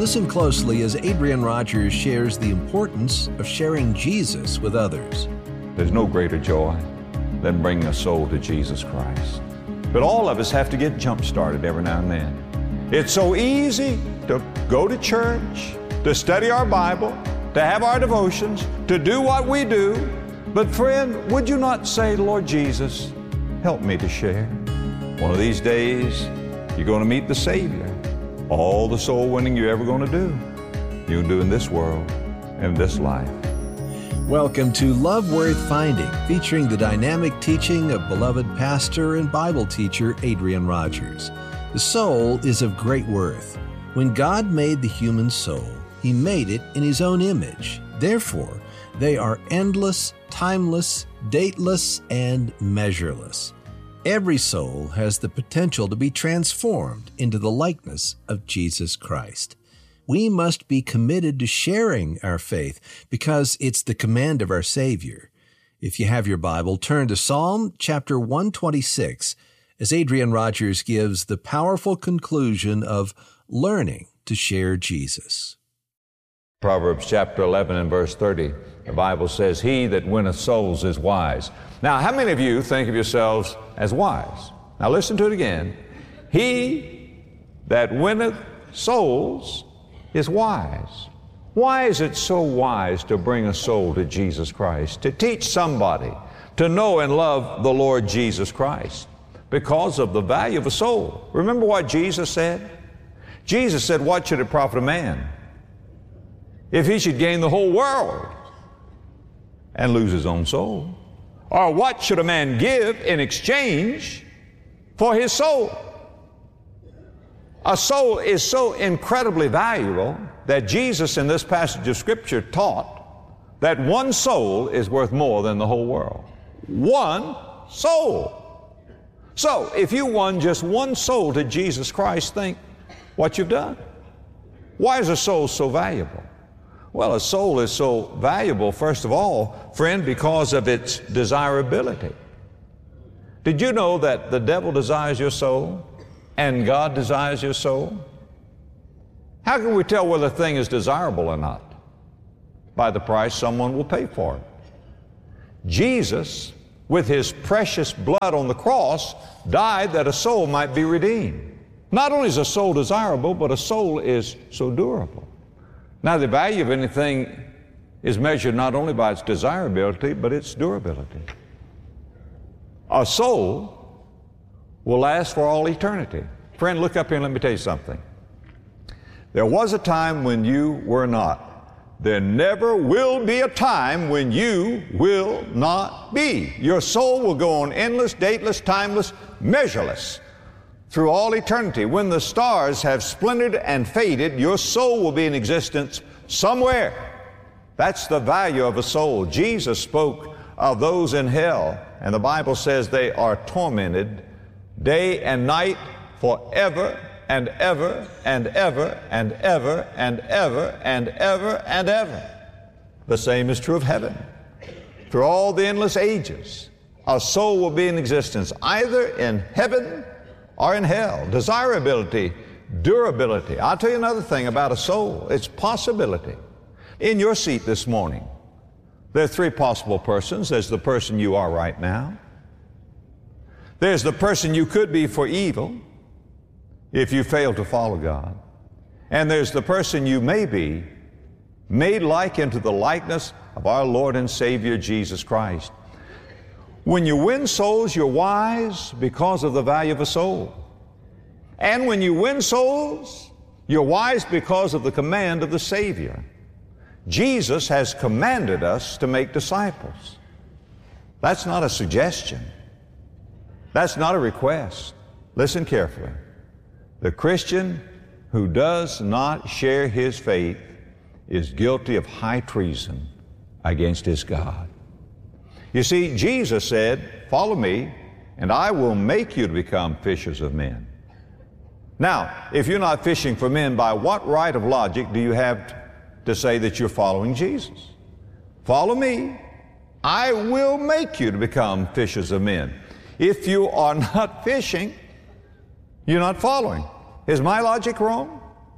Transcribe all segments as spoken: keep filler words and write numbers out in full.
Listen closely as Adrian Rogers shares the importance of sharing Jesus with others. There's no greater joy than bringing a soul to Jesus Christ. But all of us have to get jump-started every now and then. It's so easy to go to church, to study our Bible, to have our devotions, to do what we do. But friend, would you not say, Lord Jesus, help me to share? One of these days, you're going to meet the Savior. All the soul winning you're ever going to do, you'll do in this world and this life. Welcome to Love Worth Finding, featuring the dynamic teaching of beloved pastor and Bible teacher Adrian Rogers. The soul is of great worth. When God made the human soul, He made it in His own image. Therefore, they are endless, timeless, dateless, and measureless. Every soul has the potential to be transformed into the likeness of Jesus Christ. We must be committed to sharing our faith because it's the command of our Savior. If you have your Bible, turn to Psalm chapter one twenty-six as Adrian Rogers gives the powerful conclusion of learning to share Jesus. Proverbs chapter eleven and verse thirty, the Bible says, "He that winneth souls is wise." Now, how many of you think of yourselves as wise? Now listen to it again. He that winneth souls is wise. Why is it so wise to bring a soul to Jesus Christ, to teach somebody to know and love the Lord Jesus Christ? Because of the value of a soul. Remember what Jesus said? Jesus said, "What should it profit a man if he should gain the whole world and lose his own soul? Or what should a man give in exchange for his soul?" A soul is so incredibly valuable that Jesus in this passage of Scripture taught that one soul is worth more than the whole world. One soul. So if you won just one soul to Jesus Christ, think what you've done. Why is a soul so valuable? Well, a soul is so valuable, first of all, friend, because of its desirability. Did you know that the devil desires your soul and God desires your soul? How can we tell whether a thing is desirable or not? By the price someone will pay for it. Jesus, with His precious blood on the cross, died that a soul might be redeemed. Not only is a soul desirable, but a soul is so durable. Now, the value of anything is measured not only by its desirability, but its durability. A soul will last for all eternity. Friend, look up here and let me tell you something. There was a time when you were not. There never will be a time when you will not be. Your soul will go on endless, dateless, timeless, measureless through all eternity. When the stars have splintered and faded, your soul will be in existence somewhere. That's the value of a soul. Jesus spoke of those in hell, and the Bible says they are tormented day and night forever and ever and ever and ever and ever and ever and ever. The same is true of heaven. Through all the endless ages, a soul will be in existence either in heaven or in hell. Desirability, durability. I'll tell you another thing about a soul. It's possibility. In your seat this morning, there are three possible persons. There's the person you are right now. There's the person you could be for evil if you fail to follow God. And there's the person you may be, made like into the likeness of our Lord and Savior Jesus Christ. When you win souls, you're wise because of the value of a soul. And when you win souls, you're wise because of the command of the Savior. Jesus has commanded us to make disciples. That's not a suggestion. That's not a request. Listen carefully. The Christian who does not share his faith is guilty of high treason against his God. You see, Jesus said, "Follow me, and I will make you to become fishers of men." Now, if you're not fishing for men, by what right of logic do you have to say that you're following Jesus? Follow me, I will make you to become fishers of men. If you are not fishing, you're not following. Is my logic wrong?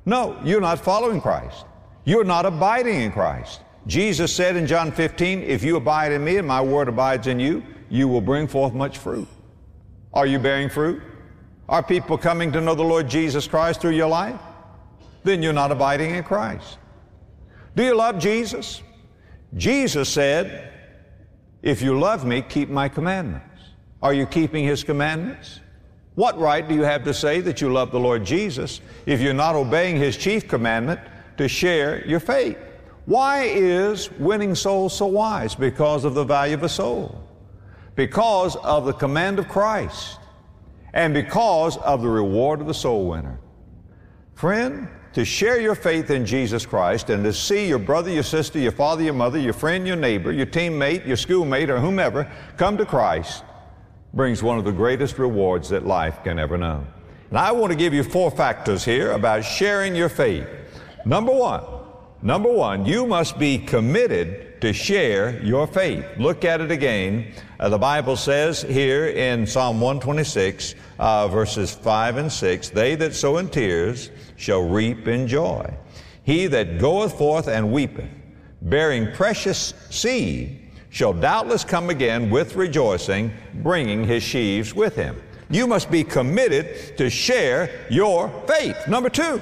No, you're not following Christ. You're not abiding in Christ. Jesus said in John fifteen, if you abide in me and my word abides in you, you will bring forth much fruit. Are you bearing fruit? Are people coming to know the Lord Jesus Christ through your life? Then you're not abiding in Christ. Do you love Jesus? Jesus said, if you love me, keep my commandments. Are you keeping His commandments? What right do you have to say that you love the Lord Jesus if you're not obeying His chief commandment to share your faith? Why is winning souls so wise? Because of the value of a soul. Because of the command of Christ. And because of the reward of the soul winner. Friend, to share your faith in Jesus Christ and to see your brother, your sister, your father, your mother, your friend, your neighbor, your teammate, your schoolmate, or whomever come to Christ brings one of the greatest rewards that life can ever know. And I want to give you four factors here about sharing your faith. Number one, number one, you must be committed to share your faith. Look at it again. Uh, the Bible says here in Psalm one twenty-six, uh, verses five and six, they that sow in tears shall reap in joy. He that goeth forth and weepeth, bearing precious seed, shall doubtless come again with rejoicing, bringing his sheaves with him. You must be committed to share your faith. Number two,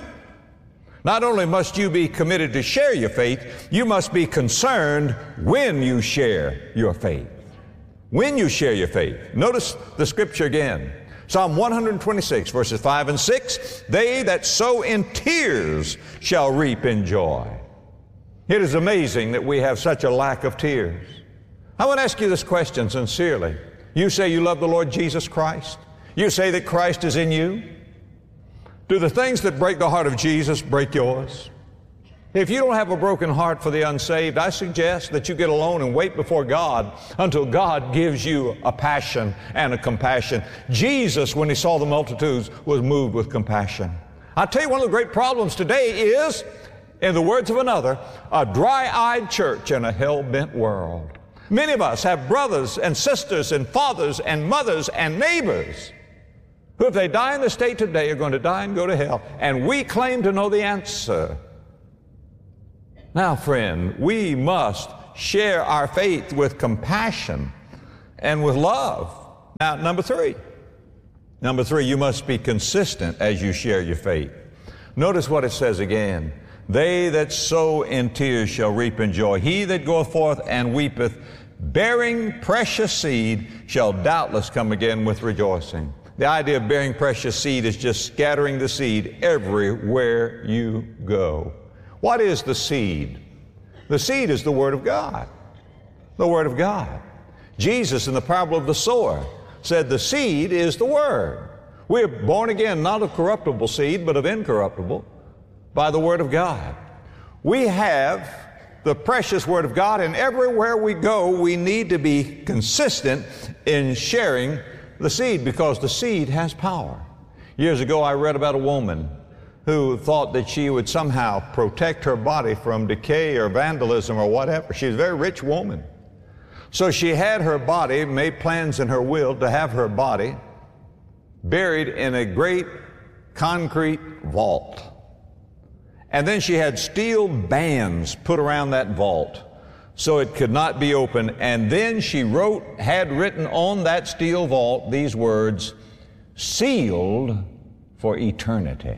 not only must you be committed to share your faith, you must be concerned when you share your faith. When you share your faith. Notice the scripture again. Psalm one twenty-six, verses five and six, they that sow in tears shall reap in joy. It is amazing that we have such a lack of tears. I want to ask you this question sincerely. You say you love the Lord Jesus Christ? You say that Christ is in you? Do the things that break the heart of Jesus break yours? If you don't have a broken heart for the unsaved, I suggest that you get alone and wait before God until God gives you a passion and a compassion. Jesus, when He saw the multitudes, was moved with compassion. I'll tell you, one of the great problems today is, in the words of another, a dry-eyed church in a hell-bent world. Many of us have brothers and sisters and fathers and mothers and neighbors who, if they die in the state today, are going to die and go to hell. And we claim to know the answer. Now, friend, we must share our faith with compassion and with love. Now, number three. Number three, you must be consistent as you share your faith. Notice what it says again. They that sow in tears shall reap in joy. He that goeth forth and weepeth, bearing precious seed, shall doubtless come again with rejoicing. The idea of bearing precious seed is just scattering the seed everywhere you go. What is the seed? The seed is the Word of God. The Word of God. Jesus, in the parable of the sower, said the seed is the Word. We are born again, not of corruptible seed, but of incorruptible, by the Word of God. We have the precious Word of God, and everywhere we go, we need to be consistent in sharing the seed, because the seed has power. Years ago, I read about a woman who thought that she would somehow protect her body from decay or vandalism or whatever. She was a very rich woman. So she had her body, made plans in her will to have her body buried in a great concrete vault. And then she had steel bands put around that vault so it could not be opened. And then she wrote, had written on that steel vault these words, sealed for eternity.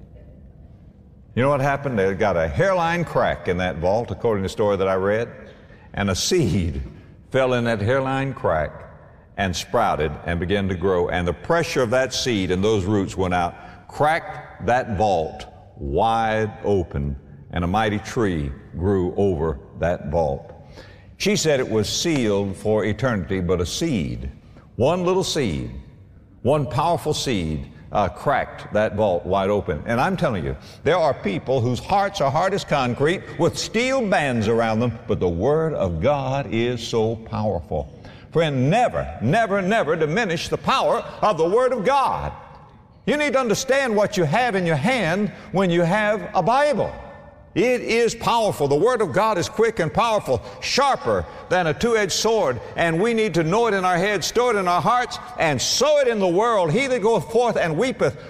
You know what happened? They got a hairline crack in that vault, according to the story that I read, and a seed fell in that hairline crack and sprouted and began to grow. And the pressure of that seed and those roots went out, cracked that vault wide open, and a mighty tree grew over that vault. She said it was sealed for eternity, but a seed, one little seed, one powerful seed, Uh, cracked that vault wide open. And I'm telling you, there are people whose hearts are hard as concrete with steel bands around them, but the Word of God is so powerful. Friend, never, never, never diminish the power of the Word of God. You need to understand what you have in your hand when you have a Bible. It is powerful. The Word of God is quick and powerful, sharper than a two-edged sword, and we need to know it in our heads, store it in our hearts, and sow it in the world. He that goeth forth and weepeth,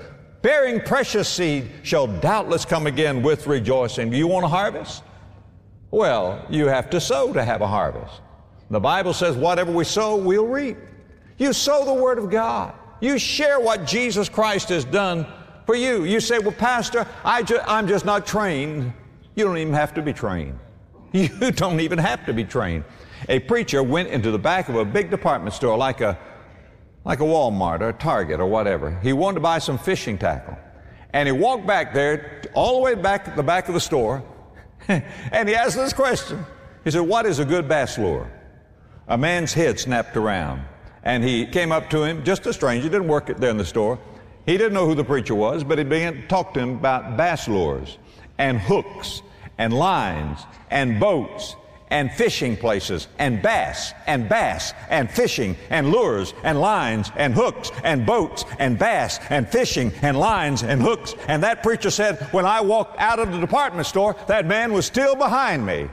bearing precious seed, shall doubtless come again with rejoicing. Do you want a harvest? Well, you have to sow to have a harvest. The Bible says whatever we sow, we'll reap. You sow the Word of God. You share what Jesus Christ has done for you. You say, well, Pastor, I ju- I'm just not trained. You don't even have to be trained. You don't even have to be trained. A preacher went into the back of a big department store like a, like a Walmart or a Target or whatever. He wanted to buy some fishing tackle. And he walked back there all the way back at the back of the store and he asked this question. He said, what is a good bass lure? A man's head snapped around. And he came up to him, just a stranger, he didn't work there in the store. He didn't know who the preacher was, but he began to talk to him about bass lures and hooks and lines and boats and fishing places and bass and bass and fishing and lures and lines and hooks and boats and bass and fishing and lines and hooks. And that preacher said, when I walked out of the department store, that man was still behind me,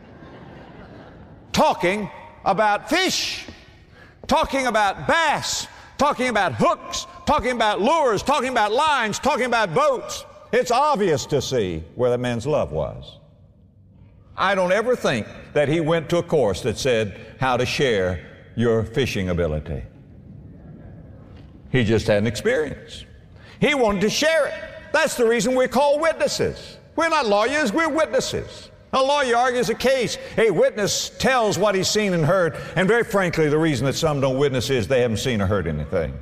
talking about fish, talking about bass, talking about hooks, talking about lures, talking about lines, talking about boats. It's obvious to see where that man's love was. I don't ever think that he went to a course that said how to share your fishing ability. He just had an experience. He wanted to share it. That's the reason we're called witnesses. We're not lawyers, we're witnesses. A lawyer argues a case. A witness tells what he's seen and heard. And very frankly, the reason that some don't witness is they haven't seen or heard anything.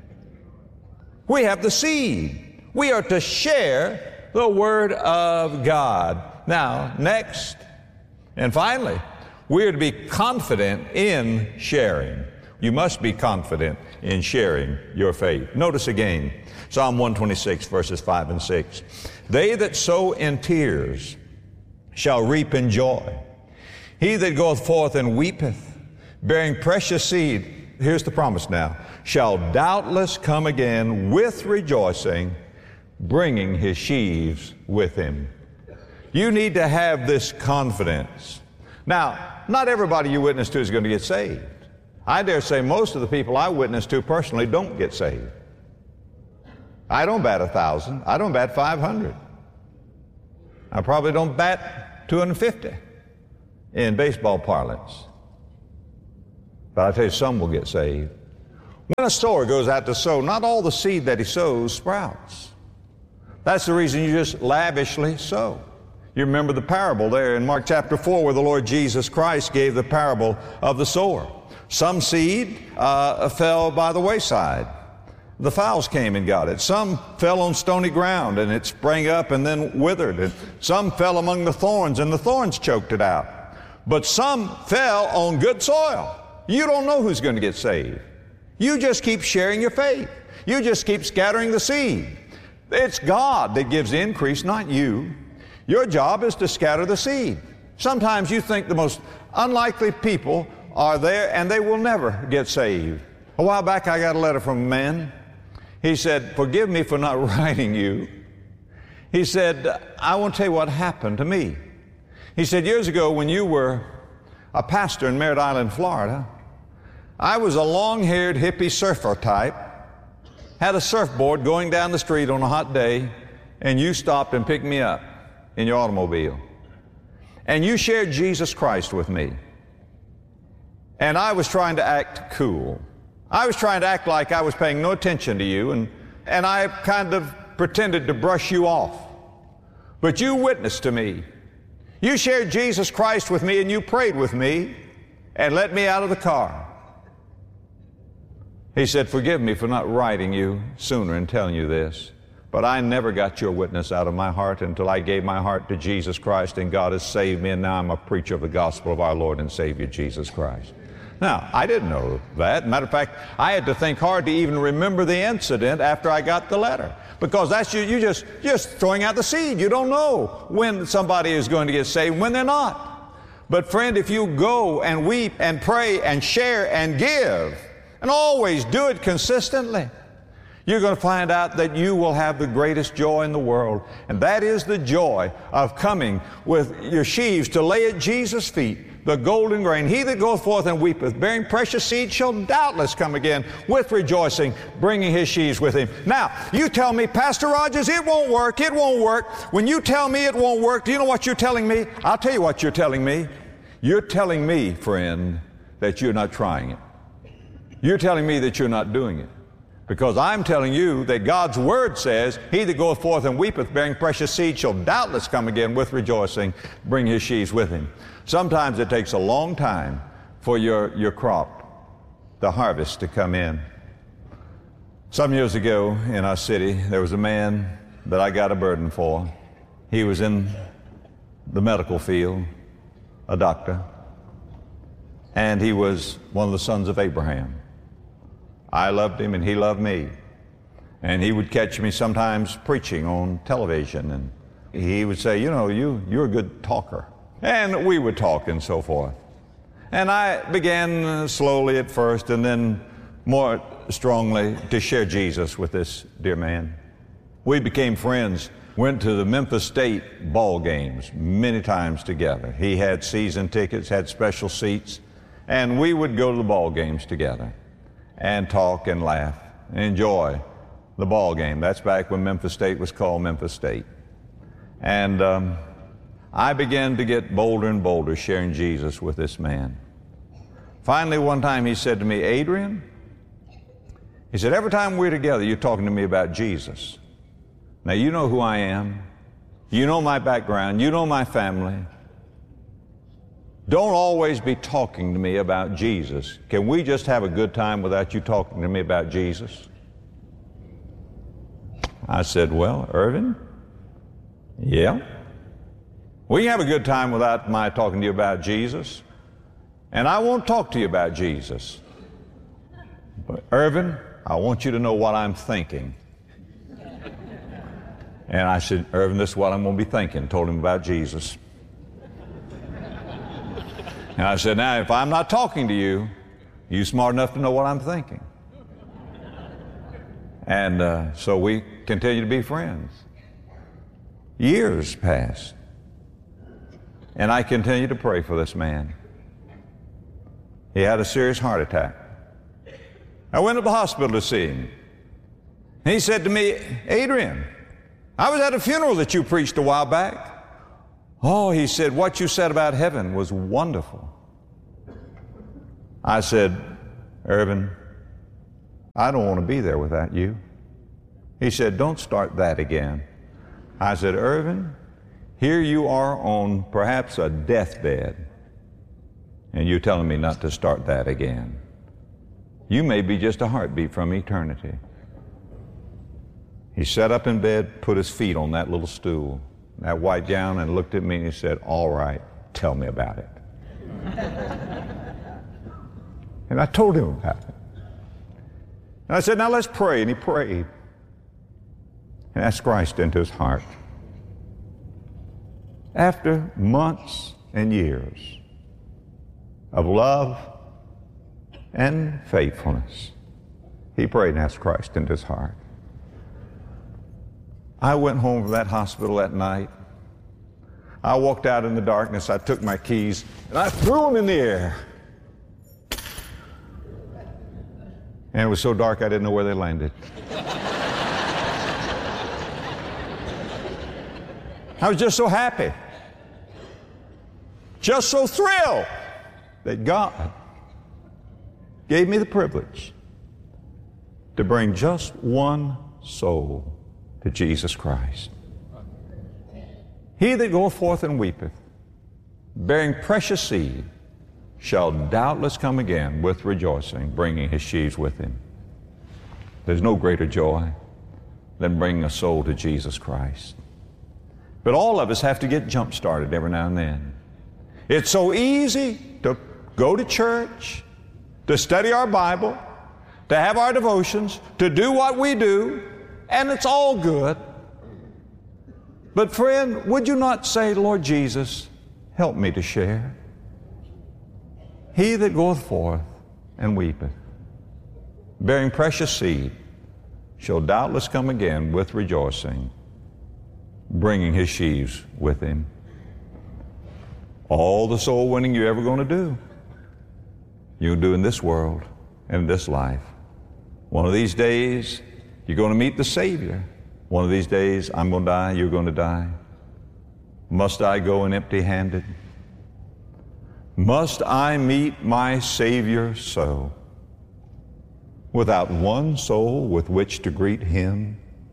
We have the seed. We are to share the Word of God. Now, next, and finally, we are to be confident in sharing. You must be confident in sharing your faith. Notice again, Psalm one twenty-six, verses five and six. They that sow in tears shall reap in joy. He that goeth forth and weepeth, bearing precious seed, here's the promise now, shall doubtless come again with rejoicing, bringing his sheaves with him. You need to have this confidence. Now, not everybody you witness to is going to get saved. I dare say most of the people I witness to personally don't get saved. I don't bat a thousand. I don't bat five hundred. I probably don't bat two hundred fifty in baseball parlance. But I tell you, some will get saved. When a sower goes out to sow, not all the seed that he sows sprouts. That's the reason you just lavishly sow. You remember the parable there in Mark chapter four where the Lord Jesus Christ gave the parable of the sower. Some seed uh, fell by the wayside. The fowls came and got it. Some fell on stony ground and it sprang up and then withered. And some fell among the thorns and the thorns choked it out. But some fell on good soil. You don't know who's going to get saved. You just keep sharing your faith. You just keep scattering the seed. It's God that gives the increase, not you. Your job is to scatter the seed. Sometimes you think the most unlikely people are there and they will never get saved. A while back I got a letter from a man. He said, forgive me for not writing you. He said, I want to tell you what happened to me. He said, years ago when you were a pastor in Merritt Island, Florida, I was a long-haired hippie surfer type, had a surfboard going down the street on a hot day, and you stopped and picked me up in your automobile. And you shared Jesus Christ with me. And I was trying to act cool. I was trying to act like I was paying no attention to you, and, and I kind of pretended to brush you off. But you witnessed to me. You shared Jesus Christ with me, and you prayed with me, and let me out of the car. He said, forgive me for not writing you sooner and telling you this, but I never got your witness out of my heart until I gave my heart to Jesus Christ, and God has saved me, and now I'm a preacher of the gospel of our Lord and Savior, Jesus Christ. Now, I didn't know that. Matter of fact, I had to think hard to even remember the incident after I got the letter, because that's you, you just, just throwing out the seed. You don't know when somebody is going to get saved, when they're not. But friend, if you go and weep and pray and share and give, and always do it consistently, you're going to find out that you will have the greatest joy in the world. And that is the joy of coming with your sheaves to lay at Jesus' feet, the golden grain. He that goeth forth and weepeth, bearing precious seed, shall doubtless come again with rejoicing, bringing his sheaves with him. Now, you tell me, Pastor Rogers, it won't work, it won't work. When you tell me it won't work, do you know what you're telling me? I'll tell you what you're telling me. You're telling me, friend, that you're not trying it. You're telling me that you're not doing it. Because I'm telling you that God's Word says, he that goeth forth and weepeth, bearing precious seed, shall doubtless come again with rejoicing, bring his sheaves with him. Sometimes it takes a long time for your, your crop, the harvest, to come in. Some years ago in our city, there was a man that I got a burden for. He was in the medical field, a doctor, and he was one of the sons of Abraham. I loved him and he loved me. And he would catch me sometimes preaching on television, and he would say, you know, you, you're a good talker. And we would talk and so forth. And I began slowly at first and then more strongly to share Jesus with this dear man. We became friends, went to the Memphis State ball games many times together. He had season tickets, had special seats, and we would go to the ball games together and talk and laugh and enjoy the ball game. That's back when Memphis State was called Memphis State. And um, I began to get bolder and bolder sharing Jesus with this man. Finally, one time he said to me, Adrian, he said, every time we're together, you're talking to me about Jesus. Now, you know who I am. You know my background. You know my family. Don't always be talking to me about Jesus. Can we just have a good time without you talking to me about Jesus? I said, well, Irvin, yeah. We can have a good time without my talking to you about Jesus. And I won't talk to you about Jesus. But Irvin, I want you to know what I'm thinking. And I said, Irvin, this is what I'm going to be thinking. Told him about Jesus. And I said, now, if I'm not talking to you, you smart enough to know what I'm thinking. And uh, so we continue to be friends. Years passed. And I continued to pray for this man. He had a serious heart attack. I went to the hospital to see him. And he said to me, Adrian, I was at a funeral that you preached a while back. Oh, he said, what you said about heaven was wonderful. I said, Irvin, I don't want to be there without you. He said, don't start that again. I said, Irvin, here you are on perhaps a deathbed, and you're telling me not to start that again. You may be just a heartbeat from eternity. He sat up in bed, put his feet on that little stool, that white gown, and looked at me and he said, all right, tell me about it. And I told him about it. And I said, now let's pray. And he prayed and asked Christ into his heart. After months and years of love and faithfulness, he prayed and asked Christ into his heart. I went home from that hospital that night. I walked out in the darkness. I took my keys and I threw them in the air. And it was so dark I didn't know where they landed. I was just so happy, just so thrilled that God gave me the privilege to bring just one soul to Jesus Christ. He that goeth forth and weepeth, bearing precious seed, shall doubtless come again with rejoicing, bringing his sheaves with him. There's no greater joy than bringing a soul to Jesus Christ. But all of us have to get jump-started every now and then. It's so easy to go to church, to study our Bible, to have our devotions, to do what we do, and it's all good. But friend, would you not say, Lord Jesus, help me to share? He that goeth forth and weepeth, bearing precious seed, shall doubtless come again with rejoicing, bringing his sheaves with him. All the soul winning you're ever going to do, you'll do in this world and in this life. One of these days, you're going to meet the Savior. One of these days, I'm going to die, you're going to die. Must I go in empty-handed? Must I meet my Savior so, without one soul with which to greet Him?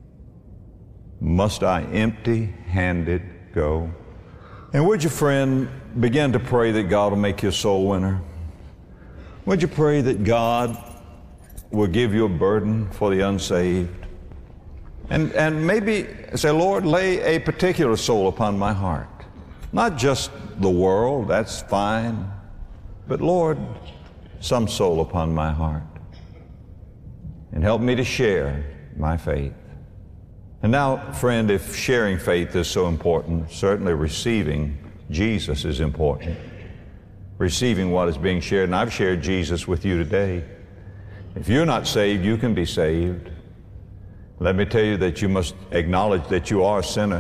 Must I empty-handed go? And would you, friend, begin to pray that God will make you a soul winner? Would you pray that God will give you a burden for the unsaved? And, and maybe say, Lord, lay a particular soul upon my heart. Not just the world, that's fine. But Lord, some soul upon my heart. And help me to share my faith. And now, friend, if sharing faith is so important, certainly receiving Jesus is important. Receiving what is being shared. And I've shared Jesus with you today. If you're not saved, you can be saved. Let me tell you that you must acknowledge that you are a sinner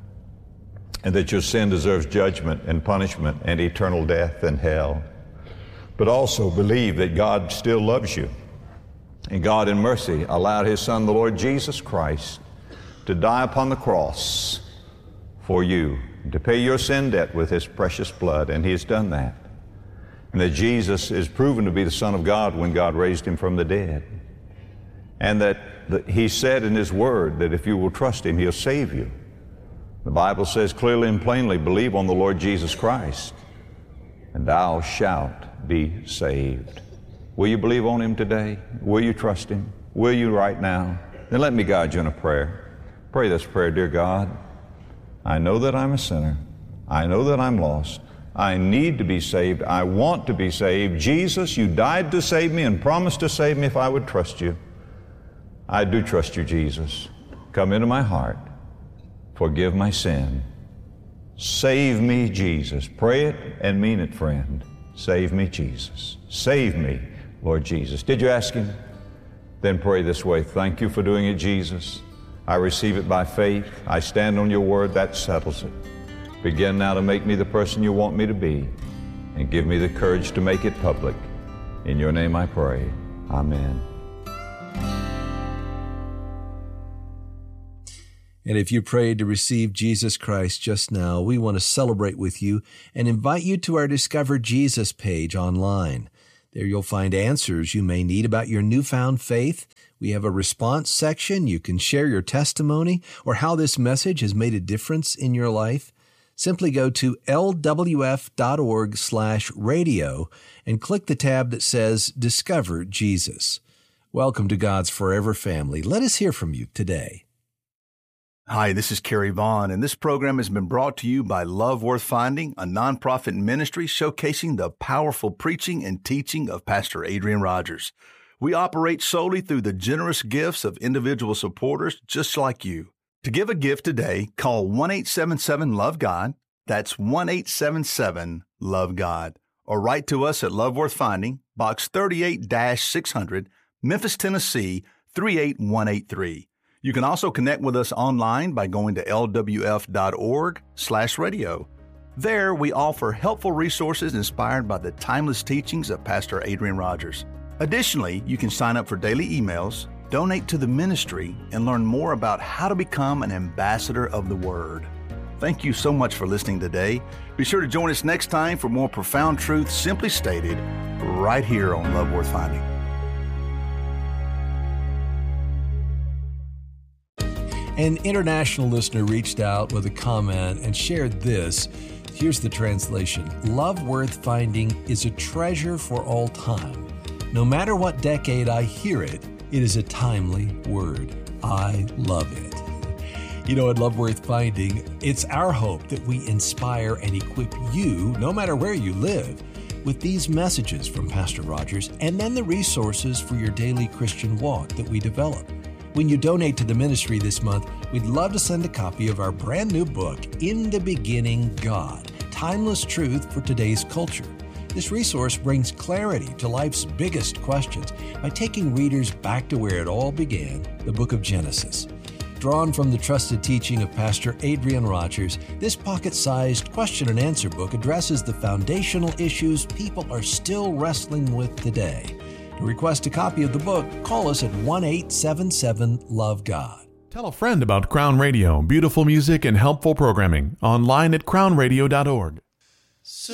and that your sin deserves judgment and punishment and eternal death and hell. But also believe that God still loves you. And God in mercy allowed His Son, the Lord Jesus Christ, to die upon the cross for you, to pay your sin debt with His precious blood, and He has done that. And that Jesus is proven to be the Son of God when God raised Him from the dead. And that the, He said in His Word that if you will trust Him, He'll save you. The Bible says clearly and plainly, believe on the Lord Jesus Christ, and thou shalt be saved. Will you believe on Him today? Will you trust Him? Will you right now? Then let me guide you in a prayer. Pray this prayer, dear God. I know that I'm a sinner. I know that I'm lost. I need to be saved. I want to be saved. Jesus, you died to save me and promised to save me if I would trust you. I do trust you, Jesus. Come into my heart. Forgive my sin. Save me, Jesus. Pray it and mean it, friend. Save me, Jesus. Save me, Lord Jesus. Did you ask Him? Then pray this way. Thank you for doing it, Jesus. I receive it by faith. I stand on your word. That settles it. Begin now to make me the person you want me to be, and give me the courage to make it public. In your name I pray. Amen. And if you prayed to receive Jesus Christ just now, we want to celebrate with you and invite you to our Discover Jesus page online. There you'll find answers you may need about your newfound faith. We have a response section. You can share your testimony or how this message has made a difference in your life. Simply go to L W F dot org slash radio and click the tab that says Discover Jesus. Welcome to God's Forever Family. Let us hear from you today. Hi, this is Kerry Vaughn, and this program has been brought to you by Love Worth Finding, a nonprofit ministry showcasing the powerful preaching and teaching of Pastor Adrian Rogers. We operate solely through the generous gifts of individual supporters just like you. To give a gift today, call one eight seven seven love God. That's one eight seven seven love God. Or write to us at Love Worth Finding, Box thirty-eight six hundred, Memphis, Tennessee, three eight one eight three. You can also connect with us online by going to L W F dot org slash radio. There, we offer helpful resources inspired by the timeless teachings of Pastor Adrian Rogers. Additionally, you can sign up for daily emails, donate to the ministry, and learn more about how to become an ambassador of the Word. Thank you so much for listening today. Be sure to join us next time for more profound truth simply stated right here on Love Worth Finding. An international listener reached out with a comment and shared this. Here's the translation. Love Worth Finding is a treasure for all time. No matter what decade I hear it, it is a timely word. I love it. You know, at Love Worth Finding, it's our hope that we inspire and equip you, no matter where you live, with these messages from Pastor Rogers and then the resources for your daily Christian walk that we develop. When you donate to the ministry this month, we'd love to send a copy of our brand new book, In the Beginning, God, Timeless Truth for Today's Culture. This resource brings clarity to life's biggest questions by taking readers back to where it all began, the book of Genesis. Drawn from the trusted teaching of Pastor Adrian Rogers, this pocket-sized question and answer book addresses the foundational issues people are still wrestling with today. To request a copy of the book, call us at one eight seven seven love God. Tell a friend about Crown Radio, beautiful music and helpful programming, online at crown radio dot org.